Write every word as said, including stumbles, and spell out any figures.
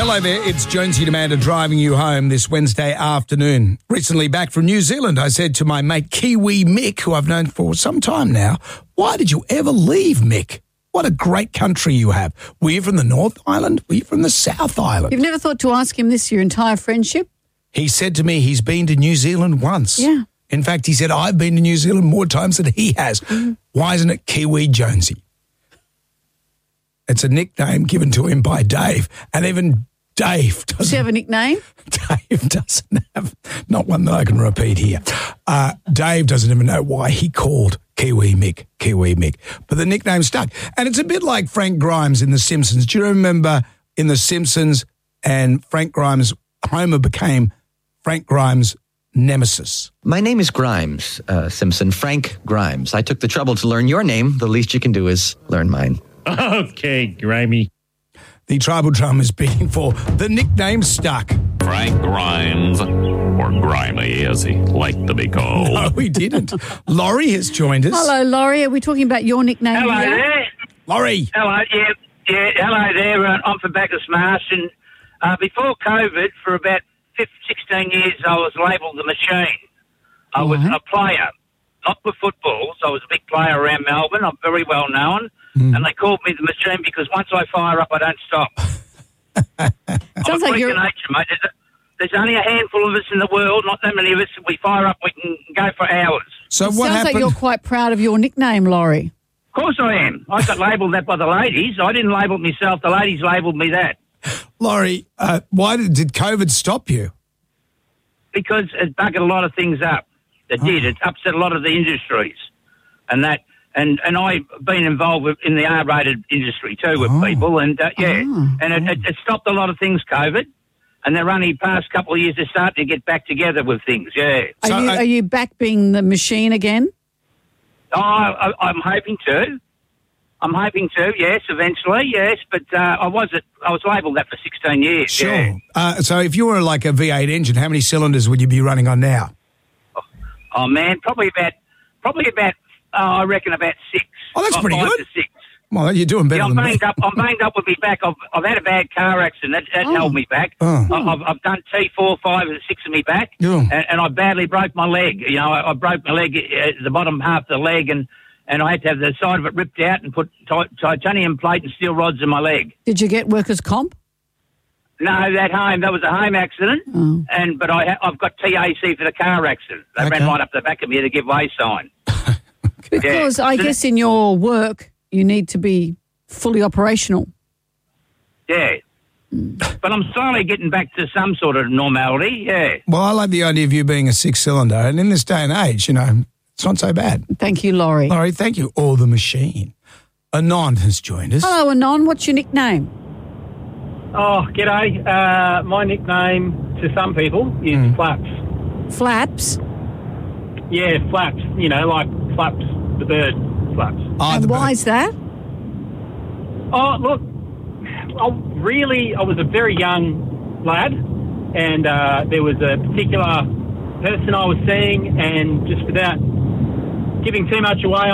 Hello there, it's Jonesy Demander driving you home this Wednesday afternoon. Recently back from New Zealand, I said to my mate Kiwi Mick, who I've known for some time now, why did you ever leave, Mick? What a great country you have. Were you from the North Island? Were you from the South Island? You've never thought to ask him this your entire friendship? He said to me he's been to New Zealand once. Yeah. In fact, he said, I've been to New Zealand more times than he has. Mm-hmm. Why isn't it Kiwi Jonesy? It's a nickname given to him by Dave. And even Dave doesn't... Does he have a nickname? Dave doesn't have... Not one that I can repeat here. Uh, Dave doesn't even know why he called Kiwi Mick, Kiwi Mick. But the nickname stuck. And it's a bit like Frank Grimes in The Simpsons. Do you remember in The Simpsons and Frank Grimes, Homer became Frank Grimes' nemesis? My name is Grimes, uh, Simpson, Frank Grimes. I took the trouble to learn your name. The least you can do is learn mine. Okay, Grimey. The tribal drum is beating for the nickname stuck. Frank Grimes, or Grimy as he liked to be called. No, he didn't. Laurie has joined us. Hello, Laurie. Are we talking about your nickname? Hello here? there. Laurie. Hello, yeah, yeah. Hello there. Uh, I'm from Bacchus Marsh, and uh, before COVID, for about fifteen, sixteen years, I was labelled the machine. I was Right. a player, not with footballs. I was a big player around Melbourne. I'm very well known, Mm. and they called me the machine because once I fire up, I don't stop. Sounds I'm a like freak you're... of nature, mate. There's, a, there's only a handful of us in the world, not that many of us. We fire up, we can go for hours. So It what sounds happened? like you're quite proud of your nickname, Laurie. Of course I am. I got labelled that by the ladies. I didn't label it myself. The ladies labelled me that. Laurie, uh, why did, did COVID stop you? Because it buggered a lot of things up. It Oh. did. It upset a lot of the industries, and that, and and I've been involved with, in the R-rated industry too with Oh. people, and uh, yeah, Oh. and it, it, it stopped a lot of things. COVID, and they're only past couple of years they're starting to get back together with things. Yeah. Are, So, you, uh, are you back being the machine again? Oh, I, I'm hoping to. I'm hoping to. Yes, eventually. Yes, but uh, I was at, I was labelled that for sixteen years. Sure. Yeah. Uh, so if you were like a V eight engine, how many cylinders would you be running on now? Oh man, probably about, probably about, uh, I reckon about six. Oh, that's About pretty five good. To six. Well, you're doing better Yeah, I'm than me. banged up. I'm banged up with me back. I've, I've had a bad car accident. That, that Oh. held me back. Oh. I, I've, I've done T four, five, and six of me back, Yeah. and, and I badly broke my leg. You know, I, I broke my leg, uh, the bottom half of the leg, and, and I had to have the side of it ripped out and put ti- titanium plate and steel rods in my leg. Did you get workers' comp? No, that home, that was a home accident, Oh. and but I, ha- I've got T A C for the car accident. They Okay. ran right up the back of me to give way sign. Because I So guess in your work you need to be fully operational. Yeah. But I'm slowly getting back to some sort of normality, yeah. Well, I like the idea of you being a six-cylinder, and in this day and age, you know, it's not so bad. Thank you, Laurie. Laurie, thank you. Or the machine. Anand has joined us. Hello, Anon. What's your nickname? Oh, g'day. Uh, my nickname to some people is Mm. Flaps. Flaps. Yeah, Flaps. You know, like Flaps, the bird, Flaps. Oh, and the why bird. is that? Oh, look, I really, I was a very young lad, and uh, there was a particular person I was seeing, and just without giving too much away,